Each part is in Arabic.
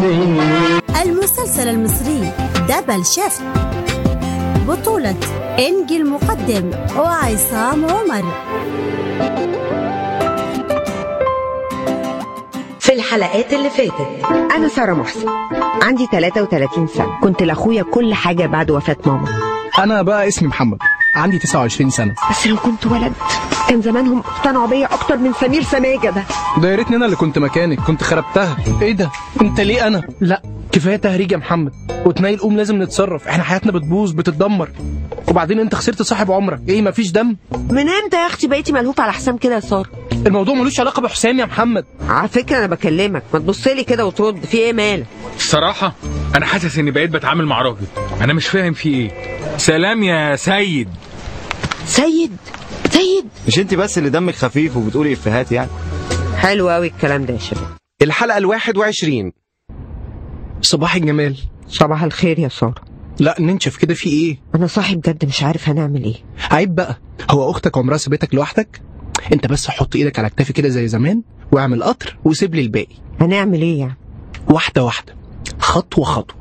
المسلسل المصري دبل شيفت، بطولة إنجي المقدم وعصام عمر. في الحلقات اللي فاتت، أنا سارة محسن، عندي 33 سنة، كنت لأخويا كل حاجة بعد وفاة ماما. أنا بقى اسمي محمد، عندي 29 سنة. بس لو كنت ولد كان زمانهم اقتنعوا بيا أكتر من سمير سماجة ده يا ريتني أنا اللي كنت مكانك، كنت خربتها. إيه ده؟ أنت ليه أنا؟ لا كفاية تهريج يا محمد، وتنيل قوم لازم نتصرف، إحنا حياتنا بتبوظ بتتدمر. وبعدين أنت خسرت صاحب عمرك، إيه مفيش دم؟ من امتى يا أختي بقيتي ملهوفة على حسام كده يا سارة؟ الموضوع ملوش علاقة بحسام يا محمد. على فكرة أنا بكلمك، ما تبصلي كده وترد، في إيه مالك؟ الصراحة أنا حاسس إني بقيت بتعامل مع راجل، أنا مش فاهم في إيه. سلام يا سيد. سيد؟ مش انت بس اللي دمك خفيف وبتقولي افيهات يعني؟ حلو قوي الكلام ده يا شباب. الحلقة 21. صباح الجمال. صباح الخير يا سارة. لا ننشف كده، في إيه؟ أنا صاحي بجد مش عارف هنعمل إيه. عيب بقى، هو أختك عمرها سابتك لوحدك؟ أنت بس حط إيدك على كتافي كده زي زمان واعمل قطر وسيب لي الباقي. هنعمل إيه يعني؟ واحدة واحدة، خطوة خطوة.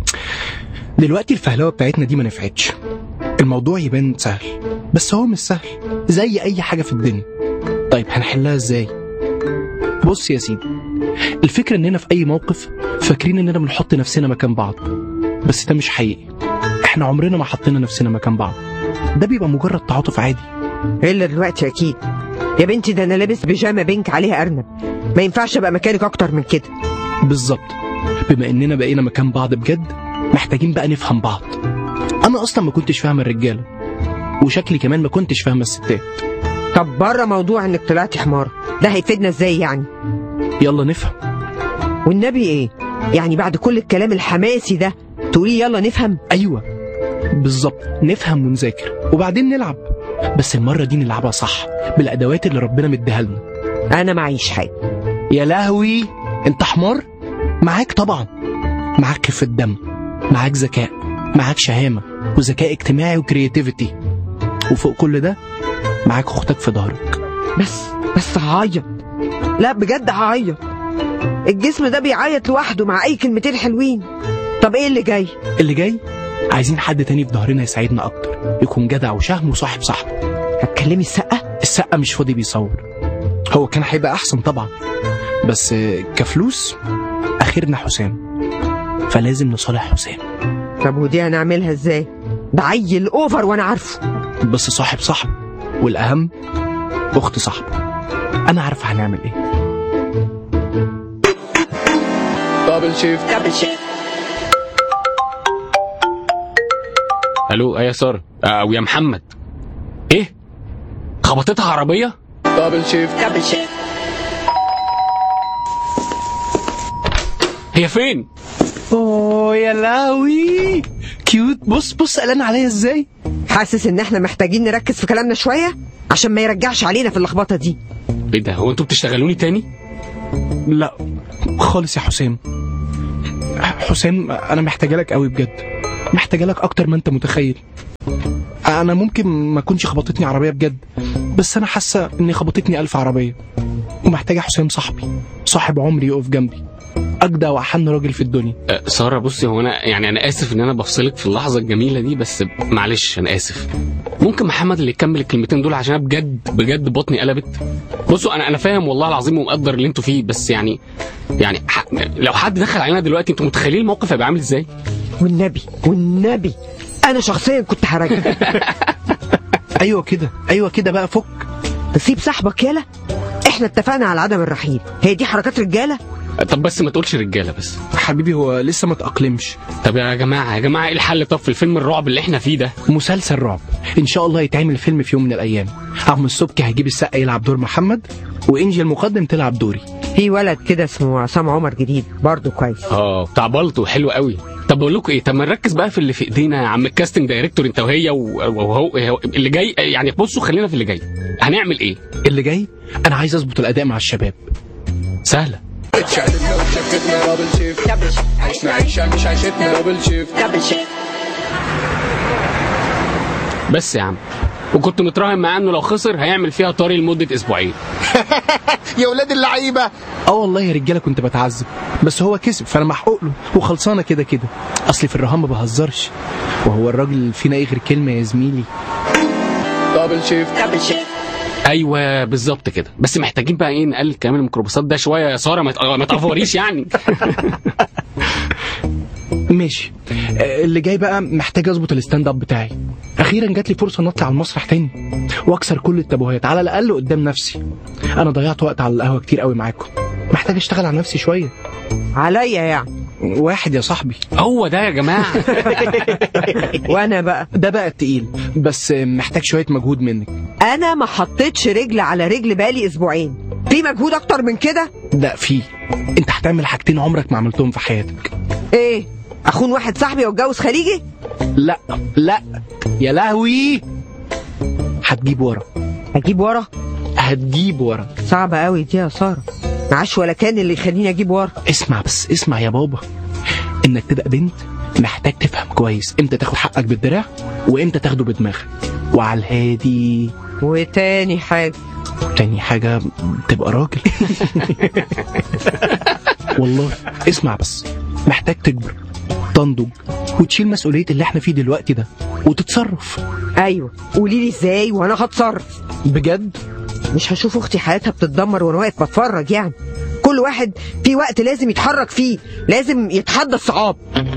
دلوقتي الفهلوة بتاعتنا دي ما نفعتش، الموضوع يبان سهل بس هو مش سهل زي أي حاجة في الدنيا. طيب هنحلها إزاي؟ بص يا سيدي، الفكرة إننا في أي موقف فاكرين إننا بنحط نفسنا مكان بعض، بس ده مش حقيقي. إحنا عمرنا ما حطينا نفسنا مكان بعض، ده بيبقى مجرد تعاطف عادي. إلا دلوقتي أكيد يا بنتي، ده أنا لابس بيجامة بينك عليها أرنب، ما ينفعش أبقى مكانك أكتر من كده. بالظبط، بما إننا بقينا مكان بعض بجد محتاجين بقى نفهم بعض. أنا أصلا ما كنتش فاهم الرجالة، وشكلي كمان ما كنتش فاهم الستات. طب بره موضوع إنك طلعتي حمارة، ده هيفيدنا إزاي يعني؟ يلا نفهم. والنبي إيه؟ يعني بعد كل الكلام الحماسي ده تقولي يلا نفهم؟ أيوة بالظبط، نفهم ونذاكر وبعدين نلعب، بس المرة دي نلعبها صح بالأدوات اللي ربنا مديها لنا. أنا معيش حاجة. يا لهوي أنت حمار؟ معاك طبعا، معاك خفة دم، معاك ذكاء، معاك شهامة وذكاء اجتماعي وكرياتيفيتي، وفوق كل ده معاك أختك في ظهرك. بس هعيط، لا بجد هعيط، الجسم ده بيعيط لوحده مع أي كلمتين حلوين. طب إيه اللي جاي؟ اللي جاي عايزين حد تاني في ظهرنا يساعدنا أكتر، يكون جدع وشهم وصاحب صاحبه. هتكلمي السقة مش فاضي بيصور، هو كان هيبقى أحسن طبعا، بس كفلوس آخرنا حسام، فلازم نصالح حسام. طب ودي هنعملها ازاي؟ ده عيل اوفر وانا عارفه، بس صاحب صاحب، والأهم أخت صاحب. أنا عارفة هنعمل إيه. دبل شيفت. الو يا سارة او يا محمد، ايه خبطتها عربية؟ دبل شيفت. هي فين؟ اوه يا لاوي كيوت، بص قلقان عليا ازاي. حاسس ان احنا محتاجين نركز في كلامنا شوية عشان ما يرجعش علينا في اللخبطة دي. ايه ده، هو انتوا بتشتغلوني تاني؟ لا خالص يا حسام. انا محتاجه لك قوي بجد، محتاجه لك اكتر ما انت متخيل. انا ممكن ما كنتش خبطتني عربيه بجد، بس انا حاسه اني خبطتني 1000 عربيه، ومحتاجه حسام صاحبي، صاحب عمري يقف جنبي، اجدع واحن راجل في الدنيا. ساره بصي، هو انا اسف ان انا بفصلك في اللحظه الجميله دي، بس معلش انا اسف. ممكن محمد اللي يكمل الكلمتين دول عشان انا بجد بطني قلبت. بصوا انا فاهم والله العظيم ومقدر اللي انتوا فيه، بس يعني لو حد دخل علينا دلوقتي انتوا متخيلين الموقف هيبقى عامل ازاي؟ والنبي انا شخصيا كنت هرجع. ايوه كده بقى، فك. تسيب صاحبك يالا، احنا اتفقنا على عدم الرحيل، هي دي حركات رجاله؟ طب بس ما تقولش رجاله بس حبيبي، هو لسه ما تأقلمش. طب يا جماعه ايه الحل؟ طب في الفيلم الرعب اللي احنا فيه ده، مسلسل رعب ان شاء الله يتعمل فيلم في يوم من الايام. عم السبكي هيجيب السقا يلعب دور محمد، وانجي المقدم تلعب دوري. في ولد كده اسمه عصام عمر جديد برضه كويس، بتاع بالطو حلو قوي. طب بقول لكم ايه، طب ما نركز بقى في اللي في ايدينا يا عم الكاستنج دايركتور، انت وهي وهو اللي جاي. يعني بصوا خلينا في اللي جاي، هنعمل ايه اللي جاي؟ انا عايز اظبط الاداء مع الشباب. سهله. بس يا عم وكنت متراهن معاه انه لو خسر هيعمل فيها طاري لمده اسبوعين. يا ولاد اللعيبه. والله يا رجاله كنت بتعذب، بس هو كسب فانا محقوق له وخلصانه كده كده. اصلي في الرهان ما بهزرش، وهو الراجل فينا ايه غير كلمه يا زميلي. دبل شيفت. ايوه بالظبط كده، بس محتاجين بقى ايه نقلل كمان الميكروباصات ده شويه يا ساره، ما تقفوريش يعني. ماشي. اللي جاي بقى محتاج اظبط الستاند اب بتاعي. اخيرا جات لي فرصه نطلع على المسرح تاني واكسر كل التابوهات على الاقل قدام نفسي. انا ضيعت وقت على القهوه كتير قوي معاكم، محتاج اشتغل على نفسي شويه. عليا يعني واحد يا صاحبي. هو ده يا جماعه. وانا بقى ده بقى التقيل، بس محتاج شويه مجهود منك. انا ما حطيتش رجل على رجل بقالي اسبوعين، في مجهود اكتر من كده؟ ده فيه. انت هتعمل حاجتين عمرك ما عملتهم في حياتك. ايه؟ اخون واحد صاحبي واتجوز خليجي؟ لا لا يا لهوي، هتجيب ورا. اجيب ورا؟ هتجيب ورا. صعبه قوي دي يا ساره، معاش ولا كان اللي يخليني اجيب ورا. اسمع بس، اسمع يا بابا، انك تبقى بنت محتاج تفهم كويس امتى تاخد حقك بالدراع وامتى تاخده بدماغك وعلى الهادي. وتاني حاجه تبقى راجل. والله اسمع بس، محتاج تكبر تنضج وتشيل مسؤوليه اللي احنا فيه دلوقتي ده وتتصرف. ايوه قولي لي ازاي وانا هتصرف. بجد مش هشوف اختي حياتها بتتدمر وانا واقف بتفرج يعني. كل واحد في وقت لازم يتحرك فيه، لازم يتحدى الصعاب،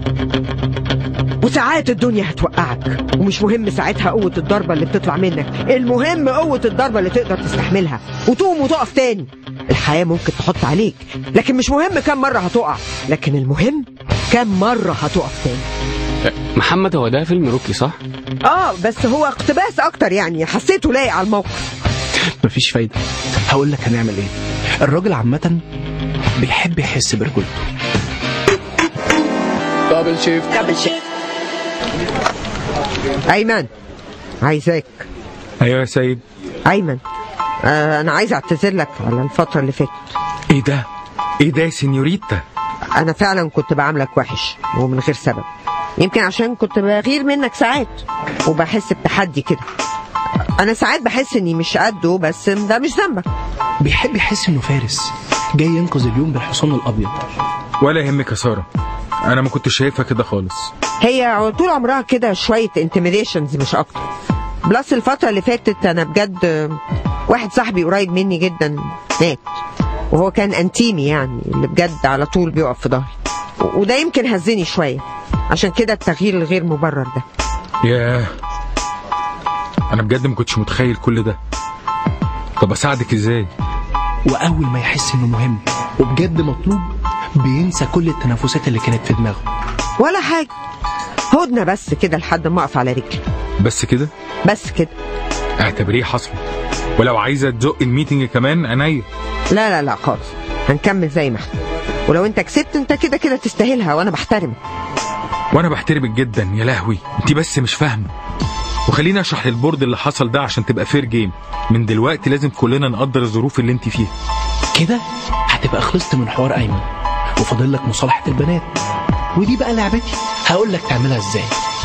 وساعات الدنيا هتوقعك ومش مهم ساعتها قوة الضربة اللي بتطلع منك، المهم قوة الضربة اللي تقدر تستحملها وتقوم وتقف تاني. الحياة ممكن تحط عليك، لكن مش مهم كم مرة هتقع، لكن المهم كم مرة هتقف تاني. محمد هو ده فيلم روكي صح؟ بس هو اقتباس اكتر يعني، حسيته لايق على الموقف. مفيش فايدة، هقول لك هنعمل ايه. الراجل عامة بيحب يحس برجولته. دبل شيفت. ايمن عايزاك. ايوه يا سيد. ايمن انا عايز اعتذر لك على الفترة اللي فاتت. ايه ده يا سينيوريتا؟ انا فعلا كنت بعاملك وحش ومن غير سبب، يمكن عشان كنت بغير منك ساعات وبحس بتحدي كده. انا ساعات بحس اني مش قده، بس ده مش ذنبك. بيحب يحس انه فارس جاي ينقذ اليوم بالحصان الابيض. ولا يهمك يا ساره، انا ما كنتش شايفها كده خالص. هي طول عمرها كده شويه انتميديشنز مش اكتر. بلس الفتره اللي فاتت انا بجد واحد صاحبي قريب مني جدا مات، وهو كان انتيمي يعني، اللي بجد على طول بيقف في ظهري، وده يمكن هزني شويه، عشان كده التغيير الغير مبرر ده. ياه، انا بجد ما كنتش متخيل كل ده. طب اساعدك ازاي؟ واول ما يحس انه مهم وبجد مطلوب بينسى كل التنافسات اللي كانت في دماغه. ولا حاجه، هدنه بس كده لحد ما اقف على رجلي. بس كده اعتبريه حصل، ولو عايزه تزق الميتنج كمان عينيا. لا خالص، هنكمل زي ما احنا، ولو انت كسبت انت كده كده تستاهلها، وانا بحترمك. وانا بحترمك جدا يا لهوي، انت بس مش فاهمه. وخليني اشرح للبورد اللي حصل ده عشان تبقى فير جيم. من دلوقتي لازم كلنا نقدر الظروف اللي انت فيها. كده هتبقى خلصت من حوار ايمن، وفاضل لك مصالحه البنات، ودي بقى لعبتي، هقول لك تعملها ازاي.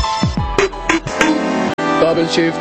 دبل شيفت.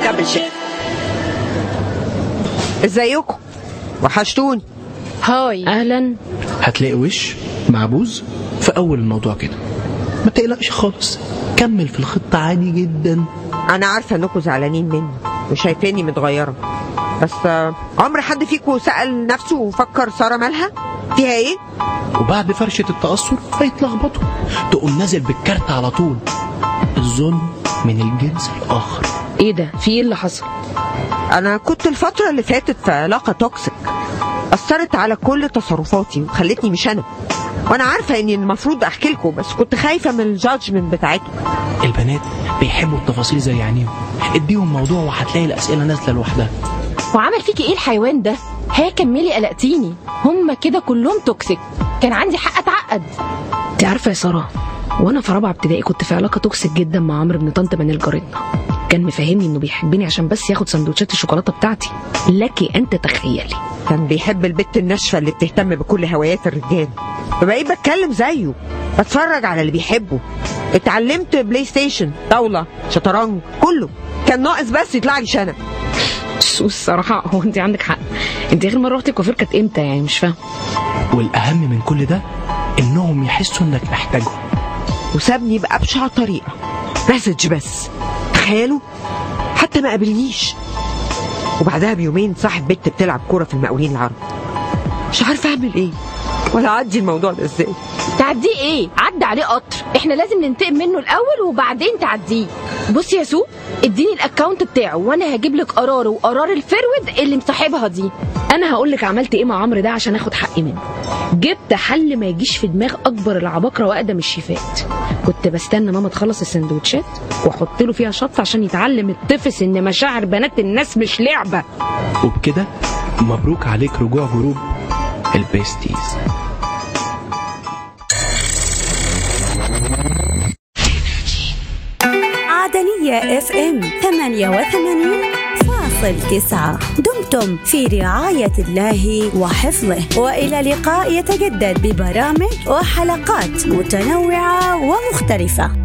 ازيكم؟ وحشتوني. هاي اهلا. هتلاقي وش معبوز في اول الموضوع كده، ما تقلقش خالص، كمل في الخطه عادي جدا. انا عارفه انكم زعلانين مني وشايفيني متغيره، بس عمر حد فيكم سأل نفسه وفكر ساره مالها فيها ايه؟ وبعد فرشه التأثر هيتلخبطوا، تقوم نازل بالكارت على طول. الظلم من الجنس الاخر. ايه ده؟ في ايه اللي حصل؟ انا كنت الفتره اللي فاتت في علاقه توكسيك، اثرت على كل تصرفاتي وخلتني مش انا، وانا عارفه اني المفروض احكي لكم، بس كنت خايفه من الجادجمنت بتاعتكم. البنات بيحبوا التفاصيل زي عينيهم، اديهم موضوع وهتلاقي الاسئله نازله لوحدها. وعمل فيكي ايه الحيوان ده؟ هي كملي قلقتيني، هم كده كلهم توكسيك، كان عندي حق اتعقد. انت عارفه يا ساره، وانا في رابعه ابتدائي كنت في علاقه توكسيك جدا مع عمرو بن طنط بني الجارتنا. كان مفهمني انه بيحبني عشان بس ياخد سندوتشات الشوكولاته بتاعتي، لك ان تتخيلي. كان بيحب البت الناشفه اللي بتهتم بكل هوايات الرجال، فبقيت بتكلم زيه، بتفرج على اللي بيحبه، اتعلمت بلاي ستيشن، طاوله، شطرنج، كله كان ناقص بس يطلع لي شنب. الصراحه هو انت عندك حق. انت اخر مره رحتي الكوافير كانت امتى يعني؟ مش فاهم. والاهم من كل ده انهم يحسوا انك محتاجهم. وسابني بأبشع طريقه، مسج بس. تخيلوا حتى ما قابلنيش. وبعدها بيومين صاحب بنت بتلعب كوره في المقاولين العرب. مش عارفه اعمل ايه ولا اعدي الموضوع ده ازاي. تعديه ايه؟ عدى عليه قطر، احنا لازم ننتقم منه الاول وبعدين تعديه. بصي يا سو، اديني الاكونت بتاعه وانا هجيب لك قراره وقرار الفرود اللي مصاحبها دي. انا هقول لك عملت ايه مع عمرو ده عشان اخد حقي منه. جبت حل ما يجيش في دماغ اكبر العباقره واقدم الشيفات. كنت بستنى ماما تخلص السندوتشات واحط له فيها شط عشان يتعلم الطفس ان مشاعر بنات الناس مش لعبه. وبكده مبروك عليك رجوع جروب البيستيز. عدنية FM 88.9. دمتم في رعاية الله وحفظه، وإلى لقاء يتجدد ببرامج وحلقات متنوعة ومختلفة.